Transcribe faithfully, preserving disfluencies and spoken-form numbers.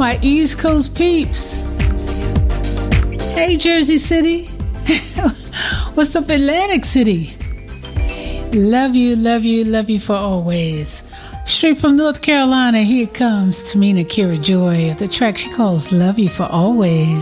my East Coast peeps. Hey, Jersey City. What's up, Atlantic City? Love you, love you, love you for always. Straight from North Carolina, here comes Tamina Kira Joy. The track she calls Love You for Always.